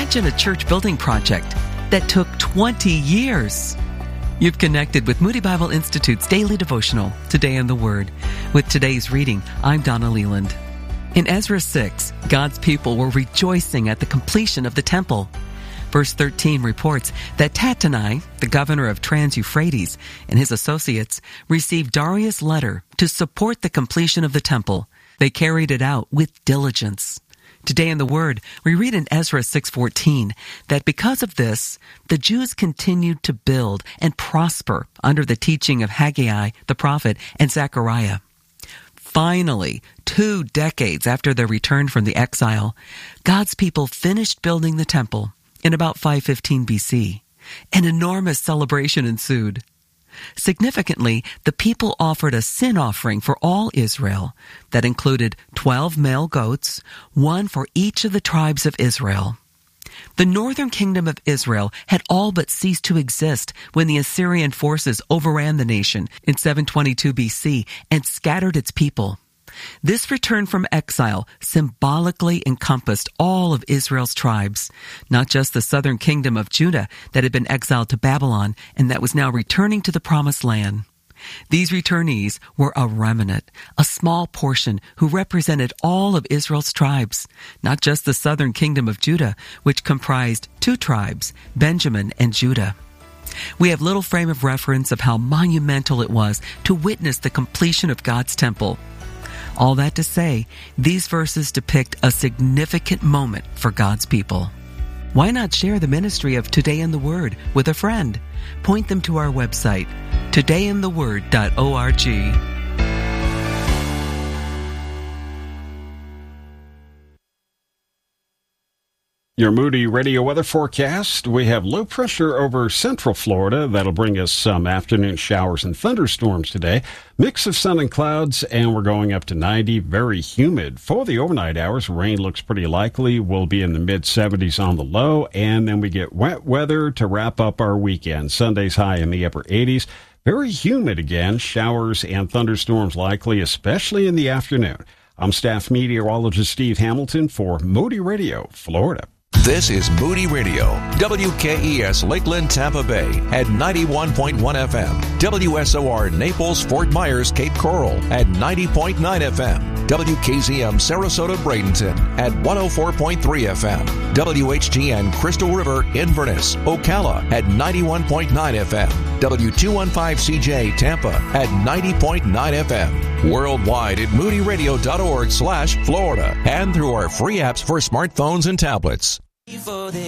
Imagine a church building project that took 20 years. You've connected with Moody Bible Institute's daily devotional, Today in the Word. With today's reading, I'm Donna Leland. In Ezra 6, God's people were rejoicing at the completion of the temple. Verse 13 reports that Tattenai, the governor of Trans-Euphrates, and his associates received Darius' letter to support the completion of the temple. They carried it out with diligence. Today in the Word, we read in Ezra 6:14 that because of this, the Jews continued to build and prosper under the teaching of Haggai, the prophet, and Zechariah. Finally, 2 decades after their return from the exile, God's people finished building the temple in about 515 BC. An enormous celebration ensued. Significantly, the people offered a sin offering for all Israel that included 12 male goats, one for each of the tribes of Israel. The northern kingdom of Israel had all but ceased to exist when the Assyrian forces overran the nation in 722 BC and scattered its people. This return from exile symbolically encompassed all of Israel's tribes, not just the southern kingdom of Judah that had been exiled to Babylon and that was now returning to the Promised Land. These returnees were a remnant, a small portion who represented all of Israel's tribes, not just the southern kingdom of Judah, which comprised 2 tribes, Benjamin and Judah. We have little frame of reference of how monumental it was to witness the completion of God's temple. All that to say, these verses depict a significant moment for God's people. Why not share the ministry of Today in the Word with a friend? Point them to our website, todayintheword.org. Your Moody Radio weather forecast. We have low pressure over central Florida. That'll bring us some afternoon showers and thunderstorms today. Mix of sun and clouds, and we're going up to 90. Very humid. For the overnight hours, rain looks pretty likely. We'll be in the mid-70s on the low, and then we get wet weather to wrap up our weekend. Sunday's high in the upper 80s. Very humid again. Showers and thunderstorms likely, especially in the afternoon. I'm staff meteorologist Steve Hamilton for Moody Radio, Florida. This is Moody Radio, WKES Lakeland, Tampa Bay at 91.1 FM, WSOR Naples, Fort Myers, Cape Coral at 90.9 FM, WKZM Sarasota, Bradenton at 104.3 FM, WHGN Crystal River, Inverness, Ocala at 91.9 FM, W215CJ Tampa at 90.9 FM, worldwide at moodyradio.org/Florida, and through our free apps for smartphones and tablets.